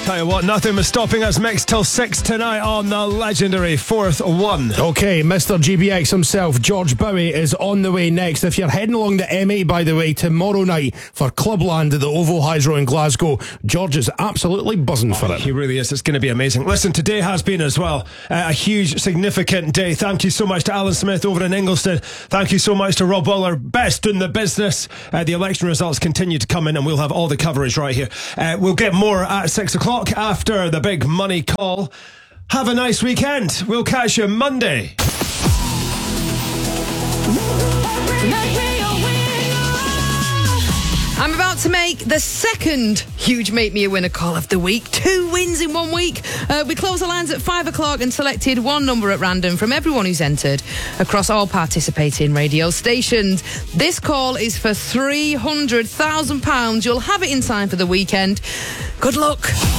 Tell you what, nothing was stopping us. Mixed till 6 tonight on the legendary Fourth One. Okay, Mr. GBX himself, George Bowie, is on the way next. If you're heading along the M8, by the way, tomorrow night for Clubland at the OVO Hydro in Glasgow, George is absolutely buzzing for it. He really is. It's going to be amazing. Listen, today has been as well a huge, significant day. Thank you so much to Alan Smith over in Inglestown. Thank you so much to Rob Waller, best in the business. The election results continue to come in, and we'll have all the coverage right here. We'll get more at 6 o'clock after the big money call. Have a nice weekend. We'll catch you Monday. I'm about to make the second huge Make Me a Winner call of the week. 2 wins in 1 week. We close the lines at 5 o'clock and selected one number at random from everyone who's entered across all participating radio stations. This call is for £300,000. You'll have it in time for the weekend. Good luck.